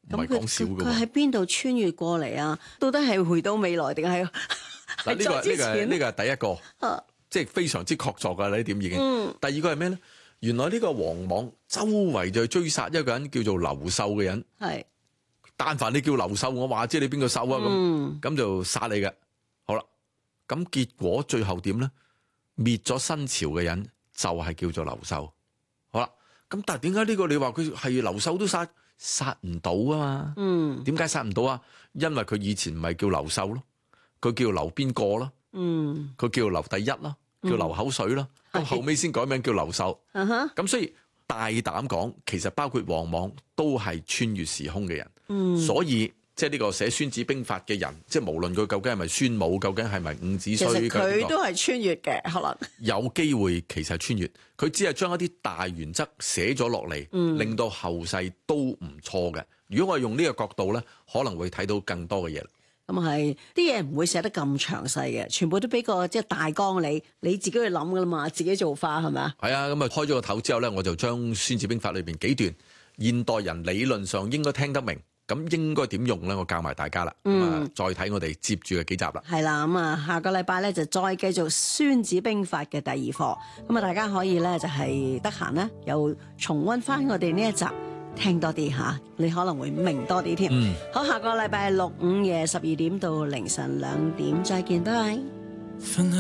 唔係講笑㗎喎。 佢喺邊度穿越過嚟啊？到底係回到未來定係嗱，呢個係第一個， 啊即係非常之確鑿㗎呢點已經。第二個係咩咧？原來呢個王莽周圍就追殺一個人叫做劉秀嘅人。 係， 但凡你叫劉秀，我話知你邊個秀啊咁就殺你嘅。好啦，咁結果最後點咧？滅咗新朝嘅人就係叫做劉秀。好啦，咁但係點解呢個你話佢係劉秀都殺唔到啊嘛？點解殺唔到啊？因為佢以前唔係叫劉秀咯，佢叫劉邊個咯？佢叫劉第一咯，叫劉口水咯，咁後尾先改名叫劉秀。咁所以大膽講，其實包括王莽都係穿越時空嘅人。所以即係呢個寫《孫子兵法》嘅人，即係無論佢究竟係咪孫武，究竟係咪伍子胥， 其實佢都係穿越嘅，可能有機會其實係穿越。佢只係將一啲大原則寫咗落嚟，令到後世都唔錯嘅。如果我係用呢個角度咧，可能會睇到更多嘅嘢。 咁係啲嘢唔會寫得咁詳細嘅，全部都俾個即係大綱你自己去諗噶啦嘛，自己做法係咪啊？ 係啊，咁啊開咗個頭之後咧，我就將《孫子兵法》裏邊幾段現代人理論上應該聽得明，咁應該點用咧？我教埋大家啦。再睇我哋接住嘅幾集啦。 係啦，咁啊下個禮拜咧就再繼續《孫子兵法》嘅第二課，咁啊大家可以咧就係得閒咧又重溫翻我哋呢一集。聽多啲吓，你可能會明多啲添。好，下個禮拜六午夜12點到凌晨2點再見，拜拜。